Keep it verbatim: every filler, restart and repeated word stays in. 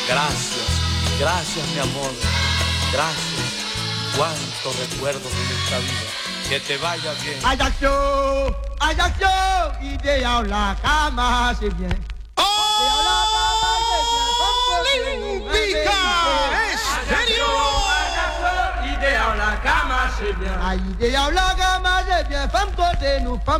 Gracias, gracias mi amor, gracias. Cuántos recuerdos en esta vida. Que te vaya bien. Ajaccio, Ajaccio, idéal la cama c'est bien. Olímpica Estéreo. Idéal la cama c'est bien. Idéal la cama c'est bien. Femme côté nous, femme